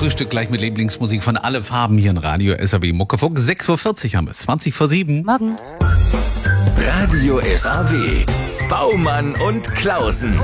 Frühstück gleich mit Lieblingsmusik von Alle Farben hier in Radio SAW Muckefuck. 6:40 Uhr haben wir es, 7:20. Morgen. Radio SAW. Baumann und Klausen.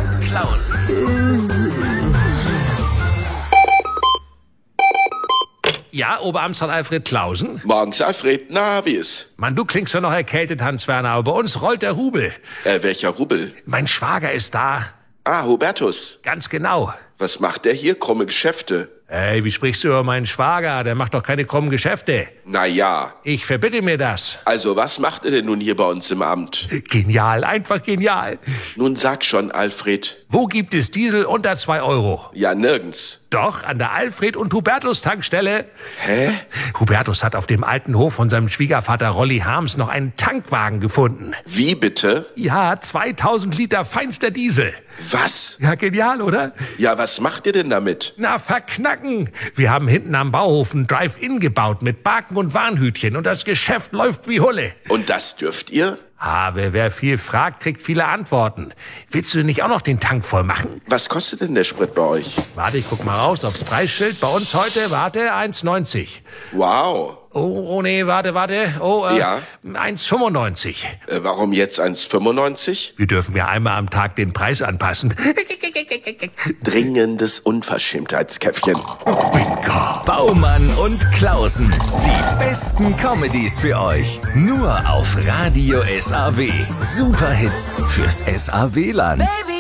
Ja, Oberamtsrat Alfred Klausen? Morgens, Alfred. Na, wie ist? Mann, du klingst ja noch erkältet, Hans-Werner, aber bei uns rollt der Rubel. Welcher Rubel? Mein Schwager ist da. Ah, Hubertus. Ganz genau. Was macht der hier? Krumme Geschäfte. Ey, wie sprichst du über meinen Schwager? Der macht doch keine krummen Geschäfte. Na ja. Ich verbitte mir das. Also, was macht er denn nun hier bei uns im Amt? Genial, einfach genial. Nun sag schon, Alfred. Wo gibt es Diesel unter 2 Euro? Ja, nirgends. Doch, an der Alfred- und Hubertus-Tankstelle. Hä? Hubertus hat auf dem alten Hof von seinem Schwiegervater Rolli Harms noch einen Tankwagen gefunden. Wie bitte? Ja, 2000 Liter feinster Diesel. Was? Ja, genial, oder? Ja, was macht ihr denn damit? Na, verknacken. Wir haben hinten am Bauhof ein Drive-In gebaut mit Baken und Warnhütchen und das Geschäft läuft wie Hulle. Und das dürft ihr? Ah, wer viel fragt, kriegt viele Antworten. Willst du nicht auch noch den Tank voll machen? Was kostet denn der Sprit bei euch? Warte, ich guck mal raus aufs Preisschild. Bei uns heute, 1,90. Wow. Oh, nee, warte. Oh, Ja? 1,95. Warum jetzt 1,95? Wir dürfen ja einmal am Tag den Preis anpassen. Dringendes Unverschämtheitskäffchen. Bingo. Baumann und Klausen. Die besten Comedies für euch. Nur auf Radio SAW. Superhits fürs SAW-Land. Baby.